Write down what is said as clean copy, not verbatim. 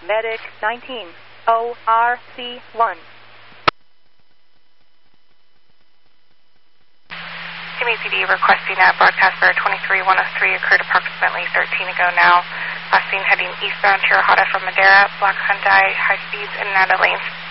Medic 19, ORC1. MAPD requesting that broadcast for 23103 occurred approximately 13 ago now. Last seen heading eastbound Tirajada from Madera, black Hyundai, high speeds in and out of lanes.